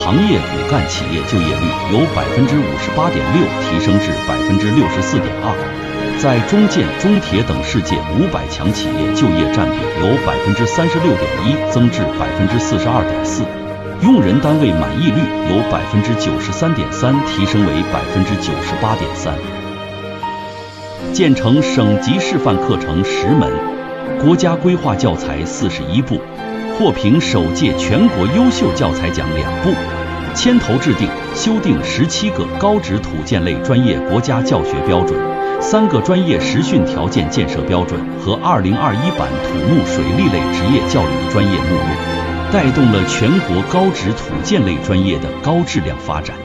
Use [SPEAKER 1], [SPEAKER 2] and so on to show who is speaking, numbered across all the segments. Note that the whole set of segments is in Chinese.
[SPEAKER 1] 行业骨干企业就业率由58.6%提升至64.2%，在中建、中铁等世界500强企业就业占比由36.1%增至42.4%，用人单位满意率由93.3%提升为98.3%。建成省级示范课程10门，国家规划教材41部，获评首届全国优秀教材奖2部，牵头制定、修订17个高职土建类专业国家教学标准、3个专业实训条件建设标准和2021版土木水利类职业教育专业目录，带动了全国高职土建类专业的高质量发展。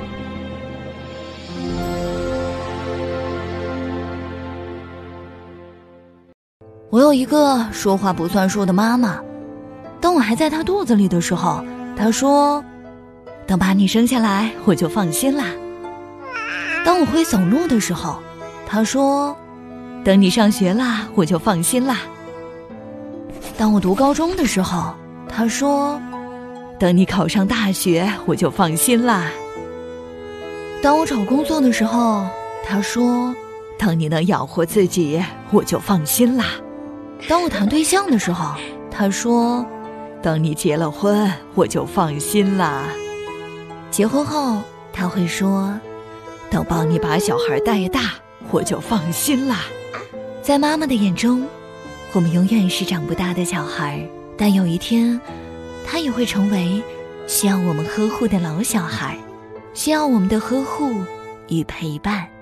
[SPEAKER 2] 我有一个说话不算数的妈妈，当我还在她肚子里的时候，她说：“等把你生下来，我就放心啦。”当我会走路的时候，她说：“等你上学啦，我就放心啦。”当我读高中的时候，她说：“等你考上大学，我就放心啦。”当我找工作的时候，她说：“等你能养活自己，我就放心啦。”当我谈对象的时候，他说：“等你结了婚，我就放心啦。”结婚后，他会说：“等帮你把小孩带大，我就放心啦。”在妈妈的眼中，我们永远是长不大的小孩，但有一天，他也会成为需要我们呵护的老小孩，需要我们的呵护与陪伴。